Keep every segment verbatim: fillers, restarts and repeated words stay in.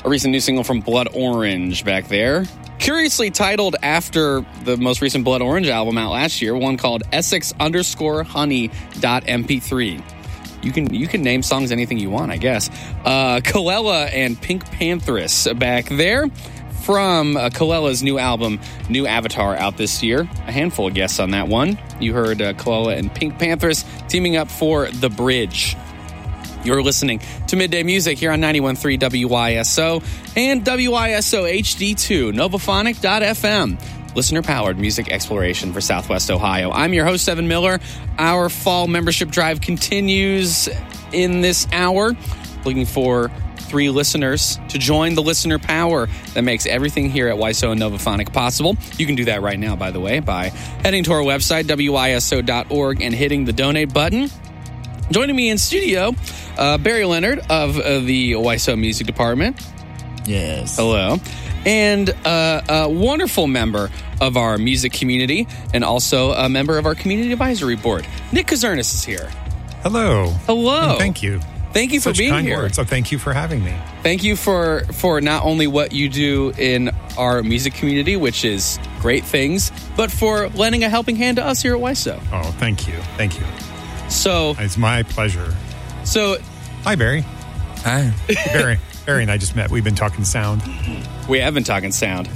A recent new single from Blood Orange back there. Curiously titled after the most recent Blood Orange album out last year, one called Essex underscore honey dot M P three. You can you can name songs anything you want, I guess. Uh, Colella and Pink Panthers back there from uh, Colella's new album, New Avatar, out this year. A handful of guests on that one. You heard uh, Colella and Pink Panthers teaming up for The Bridge. You're listening to Midday Music here on ninety-one point three W Y S O and W Y S O H D two, Novophonic dot F M. Listener-powered music exploration for Southwest Ohio. I'm your host, Evan Miller. Our fall membership drive continues in this hour. Looking for three listeners to join the listener power that makes everything here at Y S O and Novophonic possible. You can do that right now, by the way, by heading to our website, W Y S O dot org, and hitting the donate button. Joining me in studio, uh, Barry Leonard of uh, the Y S O Music Department. Yes. Hello. And uh, a wonderful member of our music community and also a member of our Community Advisory Board. Nick Kazernis is here. Hello. Hello. And thank you. Thank you for Such being kind here. Words. So thank you for having me. Thank you for, for not only what you do in our music community, which is great things, but for lending a helping hand to us here at Y S O. Oh, thank you. Thank you. So It's my pleasure. So, Hi, Barry. Hi. Barry. Barry and I just met. We've been talking sound. we have been talking sound.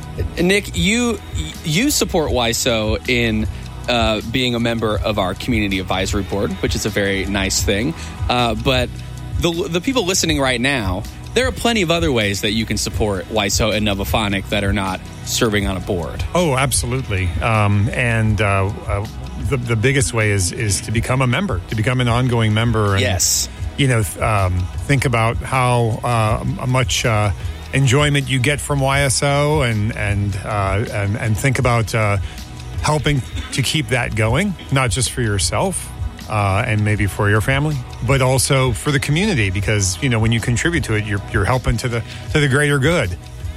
Nick, you you support Y S O in uh, being a member of our Community Advisory Board, which is a very nice thing. Uh, but the the people listening right now, there are plenty of other ways that you can support Y S O and Novophonic that are not serving on a board. Oh, absolutely. Um, and uh, uh, the the biggest way is is to become a member, to become an ongoing member. And, yes. You know, um, think about how uh, much uh, enjoyment you get from Y S O, and and uh, and, and think about uh, helping to keep that going, not just for yourself uh, and maybe for your family, but also for the community. Because you know, when you contribute to it, you're you're helping to the to the greater good.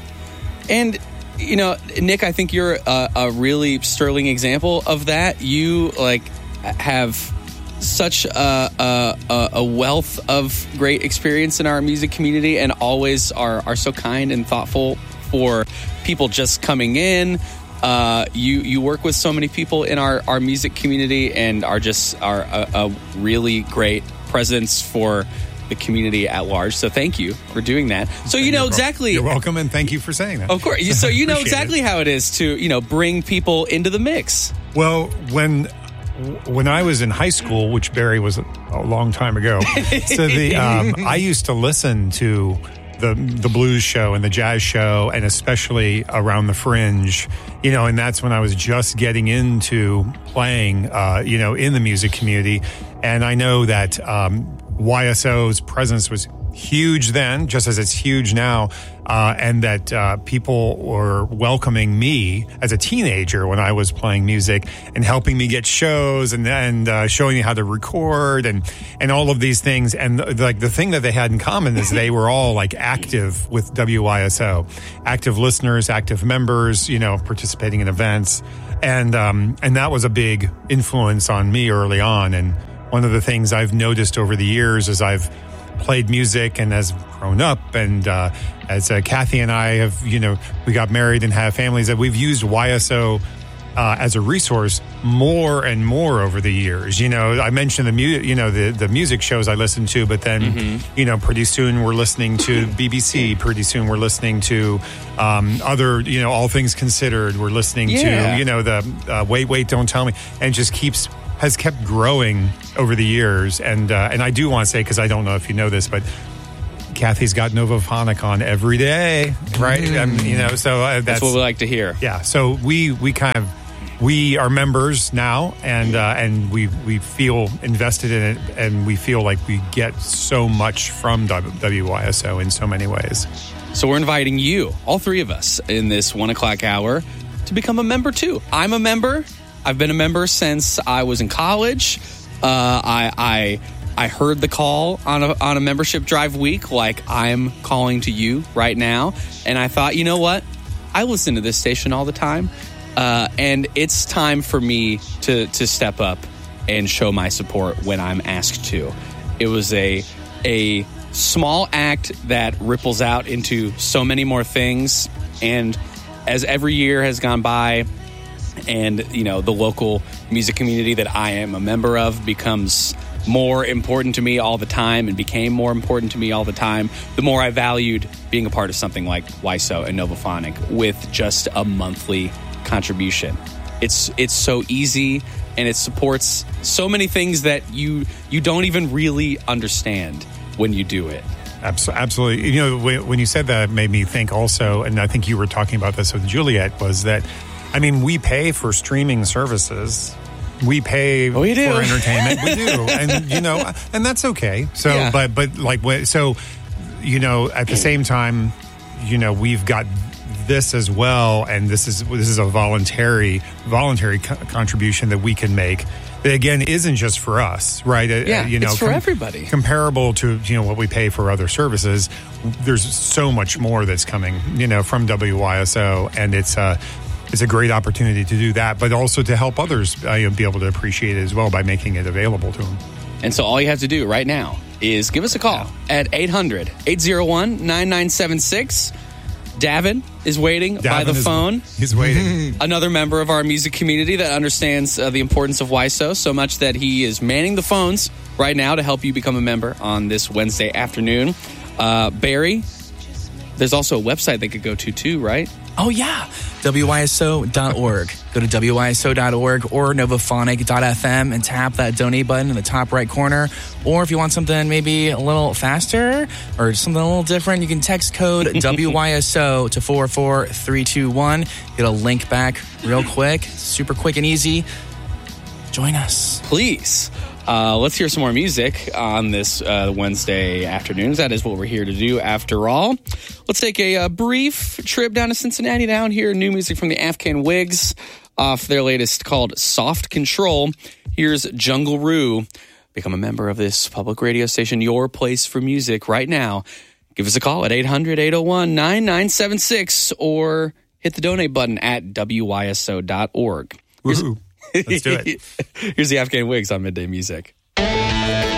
And you know, Nick, I think you're a, a really sterling example of that. You like have such a, a, a wealth of great experience in our music community, and always are, are so kind and thoughtful for people just coming in. Uh, you you work with so many people in our, our music community and are just are a, a really great presence for the community at large. So thank you for doing that. So you know You're exactly. You're welcome, and thank you for saying that. Of course. So you know Appreciate exactly it. how it is to, you know, bring people into the mix. Well, when when I was in high school, which Barry was a, a long time ago, so the um, I used to listen to the the blues show and the jazz show, and especially around the Fringe, you know, and that's when I was just getting into playing, uh, you know, in the music community, and I know that um, Y S O's presence was huge then, just as it's huge now, uh, and that uh, people were welcoming me as a teenager when I was playing music and helping me get shows and and uh, showing me how to record and and all of these things. And uh, like the thing that they had in common is they were all like active with W Y S O, active listeners, active members, you know, participating in events, and um, and that was a big influence on me early on. And one of the things I've noticed over the years as I've played music and as grown up, and uh, as uh, Kathy and I have, you know, we got married and have families, that we've used Y S O uh, as a resource more and more over the years. You know, I mentioned the mu- you know the the music shows I listen to, but then mm-hmm. you know, pretty soon we're listening to B B C. Pretty soon we're listening to um, other, you know, All Things Considered. We're listening yeah. to, you know, the uh, Wait Wait Don't Tell Me, and it just keeps. has kept growing over the years. And uh, and I do want to say, because I don't know if you know this, but Kathy's got Novophonic on every day, right? Mm. Um, you know, so uh, that's, that's what we like to hear. Yeah, so we we kind of, we are members now, and uh, and we, we feel invested in it, and we feel like we get so much from W Y S O in so many ways. So we're inviting you, all three of us, in this one o'clock hour to become a member too. I'm a member. I've been a member since I was in college. Uh, I, I I heard the call on a on a membership drive week, like I'm calling to you right now, and I thought, you know what? I listen to this station all the time, uh, and it's time for me to to step up and show my support when I'm asked to. It was a a small act that ripples out into so many more things. And as every year has gone by, and, you know, the local music community that I am a member of becomes more important to me all the time and became more important to me all the time, the more I valued being a part of something like W I S O and Novophonic with just a monthly contribution. It's it's so easy, and it supports so many things that you you don't even really understand when you do it. Absolutely. You know, when you said that, it made me think also, and I think you were talking about this with Juliet, was that, I mean, we pay for streaming services. We pay oh, we do. for entertainment. We do. And, you know, and that's okay. So, yeah. but, but like, so, you know, at the same time, you know, we've got this as well. And this is, this is a voluntary, voluntary co- contribution that we can make. That, again, isn't just for us, right? Yeah, uh, you know, it's for com- everybody. Comparable to, you know, what we pay for other services. There's so much more that's coming, you know, from W Y S O. And it's, uh, it's a great opportunity to do that, but also to help others uh, be able to appreciate it as well by making it available to them. And so all you have to do right now is give us a call at eight hundred, eight oh one, nine nine seven six. Davin is waiting Davin by the is, phone. He's waiting. Another member of our music community that understands uh, the importance of W I S O so much that he is manning the phones right now to help you become a member on this Wednesday afternoon. Uh, Barry, there's also a website they could go to too, right? Oh, yeah. W Y S O dot org. Go to W Y S O dot org or Novophonic dot F M and tap that donate button in the top right corner. Or if you want something maybe a little faster or something a little different, you can text code W Y S O to four four three two one. Get a link back real quick. Super quick and easy. Join us. Please. Uh, let's hear some more music on this uh, Wednesday afternoon. That is what we're here to do after all. Let's take a, a brief trip down to Cincinnati now and hear new music from the Afghan Wigs off their latest called Soft Control. Here's Jungle Roo. Become a member of this public radio station, your place for music right now. Give us a call at eight hundred, eight oh one, nine nine seven six or hit the donate button at W Y S O dot org. Woohoo. Let's do it. Here's the Afghan Wigs on Midday Music.